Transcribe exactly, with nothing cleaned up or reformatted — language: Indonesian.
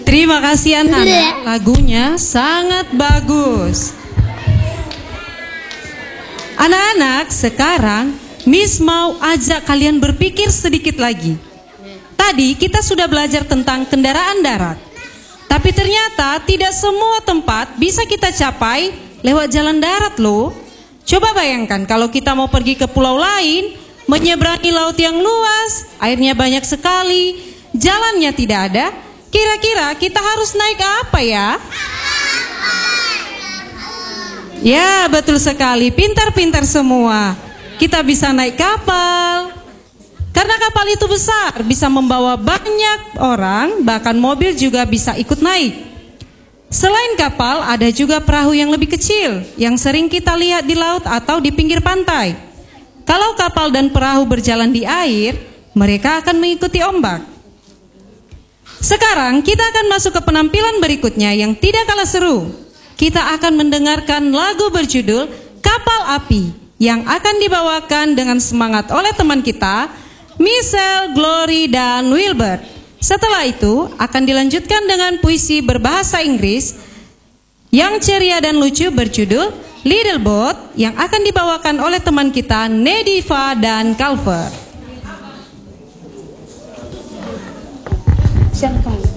Terima kasih anak-anak, lagunya sangat bagus. Anak-anak, sekarang Miss mau ajak kalian berpikir sedikit lagi. Tadi kita sudah belajar tentang kendaraan darat. Tapi ternyata tidak semua tempat bisa kita capai lewat jalan darat loh. Coba bayangkan kalau kita mau pergi ke pulau lain, menyeberangi laut yang luas, airnya banyak sekali, jalannya tidak ada. Kira-kira kita harus naik apa ya? Ya, betul sekali. Pintar-pintar semua. Kita bisa naik kapal. Karena kapal itu besar, bisa membawa banyak orang, bahkan mobil juga bisa ikut naik. Selain kapal, ada juga perahu yang lebih kecil, yang sering kita lihat di laut atau di pinggir pantai. Kalau kapal dan perahu berjalan di air, mereka akan mengikuti ombak. Sekarang kita akan masuk ke penampilan berikutnya yang tidak kalah seru. Kita akan mendengarkan lagu berjudul Kapal Api yang akan dibawakan dengan semangat oleh teman kita, Michelle, Glory, dan Wilbert. Setelah itu akan dilanjutkan dengan puisi berbahasa Inggris yang ceria dan lucu berjudul Little Boat yang akan dibawakan oleh teman kita, Nediva dan Calver. Siapa kamu?